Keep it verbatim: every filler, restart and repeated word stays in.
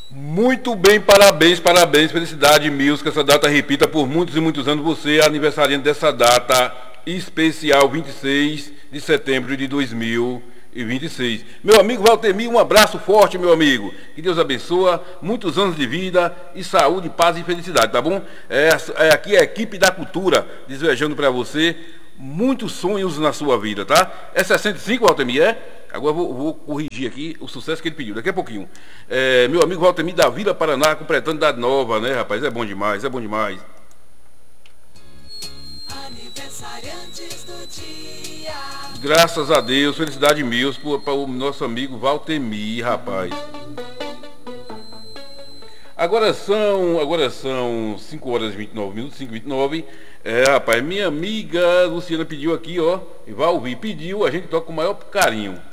Muito bem, parabéns, parabéns, felicidade, Mills, que essa data repita por muitos e muitos anos. Você é aniversariante dessa data especial, vinte e seis de setembro de dois mil e vinte e seis. Meu amigo Valtemir, um abraço forte, meu amigo. Que Deus abençoe, muitos anos de vida e saúde, paz e felicidade, tá bom? É, é aqui é a equipe da cultura desejando para você muitos sonhos na sua vida, tá? É sessenta e cinco, Valtemir, é? Agora eu vou, vou corrigir aqui o sucesso que ele pediu, daqui a pouquinho. É, meu amigo Valtemir da Vila Paraná, completando idade nova, né, rapaz? É bom demais, é bom demais. Aniversariantes do dia. Graças a Deus, felicidade mil para o nosso amigo Valtemir, rapaz. Agora são, agora são cinco horas e vinte e nove minutos, cinco e vinte e nove. É, rapaz, minha amiga Luciana pediu aqui, ó, e vai ouvir, pediu, a gente toca com o maior carinho.